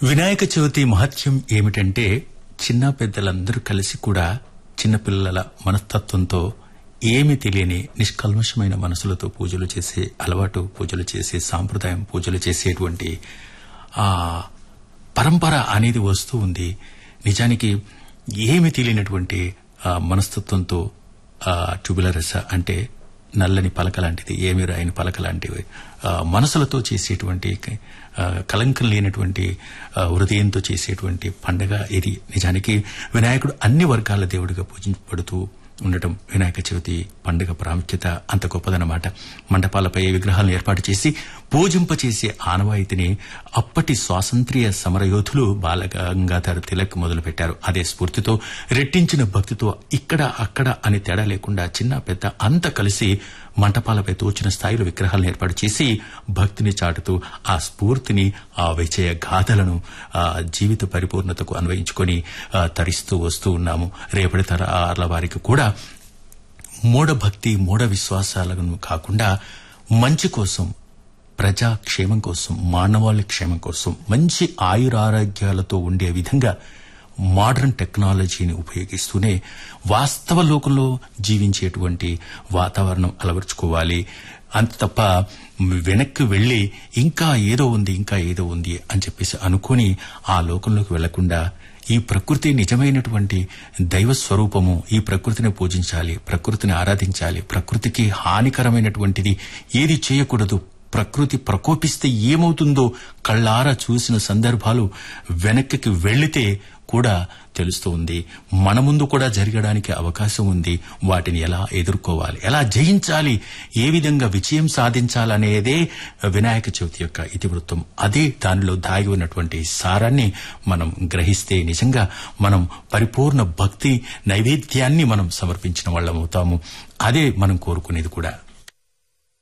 వినాయక చవితి మహత్యం ఏమిటంటే చిన్న పెద్దలందరూ కలిసి కూడా చిన్నపిల్లల మనస్తత్వంతో ఏమీ తెలియని నిష్కల్మషమైన మనసులతో పూజలు చేసే అలవాటు, పూజలు చేసే సాంప్రదాయం, పూజలు చేసేటువంటి ఆ పరంపర అనేది వస్తూ ఉంది. నిజానికి ఏమీ తెలియనటువంటి మనస్తత్వంతో ట్యూబులరస్ అంటే నల్లని పలక లాంటిది, ఏమీ రాయని పలక లాంటివి మనసులతో చేసేటువంటి కలంకం లేనటువంటి హృదయంతో చేసేటువంటి పండగ ఇది. నిజానికి వినాయకుడు అన్ని వర్గాల దేవుడిగా పూజించబడుతూ ఉండటం వినాయక చవితి పండుగ ప్రాముఖ్యత అంత గొప్పదన్నమాట. మండపాలపై విగ్రహాలను ఏర్పాటు చేసి పూజింపచేసే ఆనవాయితీని అప్పటి స్వాతంత్ర్య సమరయోధులు బాలగంగాధర్ తిలక్ మొదలుపెట్టారు. అదే స్ఫూర్తితో రెట్టించిన భక్తితో ఇక్కడ అక్కడ అని తేడా లేకుండా చిన్న పెద్ద అంతా కలిసి మంటపాలపై తోచిన స్థాయిలో విగ్రహాలను ఏర్పాటు చేసి భక్తిని చాటుతూ ఆ స్ఫూర్తిని, ఆ విజయ గాథలను జీవిత పరిపూర్ణతకు అన్వయించుకొని తరిస్తూ వస్తూ ఉన్నాము. రేపటి తరాల వారికి కూడా మూఢభక్తి, మూఢ విశ్వాసాలను కాకుండా మంచి కోసం, ప్రజాక్షేమం కోసం, మానవాళి క్షేమం కోసం, మంచి ఆయురారోగ్యాలతో ఉండే విధంగా మోడర్న్ టెక్నాలజీని ఉపయోగిస్తూనే వాస్తవ లోకంలో జీవించేటువంటి వాతావరణం అలవర్చుకోవాలి. అంత తప్ప వెనక్కి వెళ్లి ఇంకా ఏదో ఉంది అని చెప్పేసి అనుకుని ఆ లోకంలోకి వెళ్లకుండా ఈ ప్రకృతి నిజమైనటువంటి దైవ స్వరూపము, ఈ ప్రకృతిని పూజించాలి, ప్రకృతిని ఆరాధించాలి. ప్రకృతికి హానికరమైనటువంటిది ఏది చేయకూడదు. ప్రకృతి ప్రకోపిస్తే ఏమవుతుందో కళ్ళారా చూసిన సందర్భాలు వెనక్కి వెళ్లితే కూడా తెలుస్తూ ఉంది. మన ముందు కూడా జరగడానికి అవకాశం ఉంది. వాటిని ఎలా ఎదుర్కోవాలి, ఎలా జయించాలి, ఏ విధంగా విజయం సాధించాలనేదే వినాయక చవితి యొక్క ఇతివృత్తం. అదే దానిలో దాగి ఉన్నటువంటి సారాన్ని మనం గ్రహిస్తే నిజంగా మనం పరిపూర్ణ భక్తి నైవేద్యాన్ని మనం సమర్పించిన వాళ్ళం అవుతాము. అదే మనం కోరుకునేది కూడా.